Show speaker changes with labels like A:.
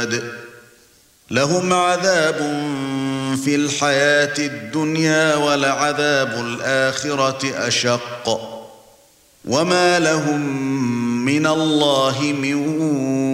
A: رشاد لهم عذاب في الحياة الدنيا ولعذاب الآخرة أشق وما لهم من الله من